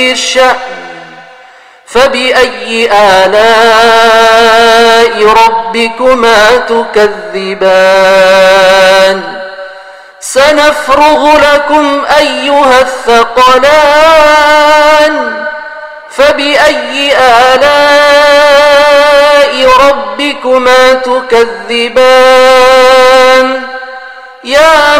الشأن فبأي آلاء ربكما تكذبان سنفرغ لكم أيها الثقلان فبأي آلاء ربكما تكذبان يا